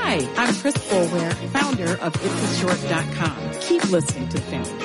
Hi, I'm Chris Boulware, founder of itsashort.com. Keep listening to Family.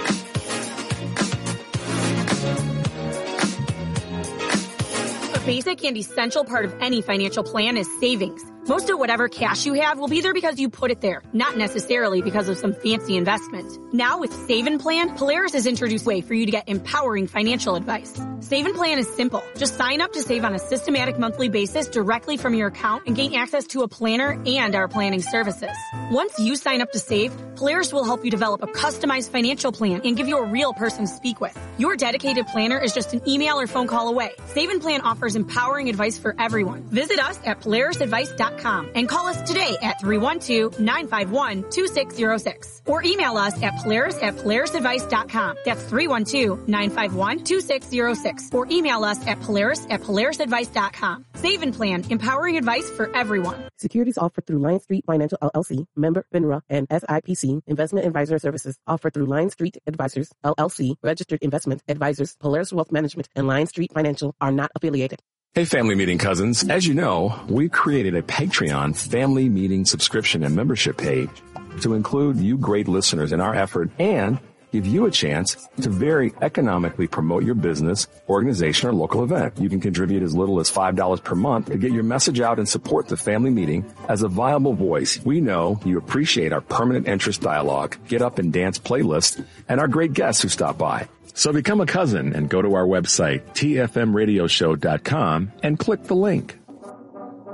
A basic and essential part of any financial plan is savings. Most of whatever cash you have will be there because you put it there, not necessarily because of some fancy investment. Now with Save and Plan, Polaris has introduced a way for you to get empowering financial advice. Save and Plan is simple. Just sign up to save on a systematic monthly basis directly from your account and gain access to a planner and our planning services. Once you sign up to save, Polaris will help you develop a customized financial plan and give you a real person to speak with. Your dedicated planner is just an email or phone call away. Save and Plan offers empowering advice for everyone. Visit us at polarisadvice.com and call us today at 312-951-2606 or email us at polarisadvice.com. That's 312-951-2606 or email us at polarisadvice.com. Save and Plan, empowering advice for everyone. Securities offered through Lion Street Financial LLC, member FINRA, and SIPC investment advisor services offered through Lion Street Advisors LLC, registered investment advisors. Polaris Wealth Management and Lion Street Financial are not affiliated. Hey, Family Meeting cousins. As you know, we created a Patreon Family Meeting subscription and membership page to include you great listeners in our effort and give you a chance to very economically promote your business, organization, or local event. You can contribute as little as $5 per month to get your message out and support the Family Meeting as a viable voice. We know you appreciate our permanent interest dialogue, get up and dance playlist, and our great guests who stop by. So become a cousin and go to our website, tfmradioshow.com, and click the link.